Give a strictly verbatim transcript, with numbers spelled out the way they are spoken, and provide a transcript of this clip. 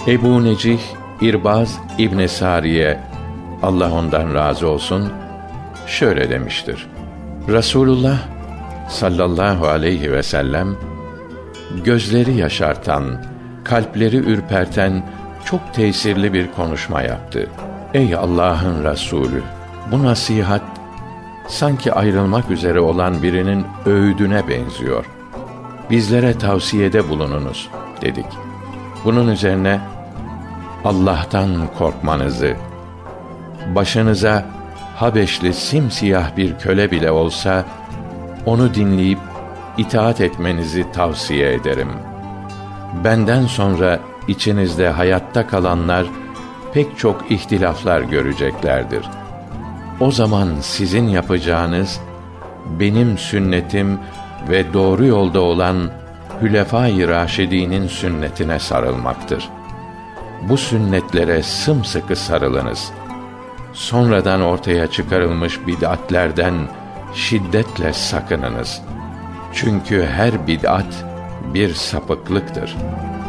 Ebu Necih İrbaz İbn Sariye, Allah ondan razı olsun, şöyle demiştir: Resulullah sallallahu aleyhi ve sellem gözleri yaşartan, kalpleri ürperten çok tesirli bir konuşma yaptı. Ey Allah'ın Resulü, bu nasihat sanki ayrılmak üzere olan birinin öğüdüne benziyor. Bizlere tavsiyede bulununuz dedik. Bunun üzerine Allah'tan korkmanızı, başınıza Habeşli simsiyah bir köle bile olsa onu dinleyip itaat etmenizi tavsiye ederim. Benden sonra içinizde hayatta kalanlar pek çok ihtilaflar göreceklerdir. O zaman sizin yapacağınız benim sünnetim ve doğru yolda olan Hülefâ-i Râşidîn'in sünnetine sarılmaktır. Bu sünnetlere sımsıkı sarılınız. Sonradan ortaya çıkarılmış bid'atlerden şiddetle sakınınız. Çünkü her bid'at bir sapıklıktır.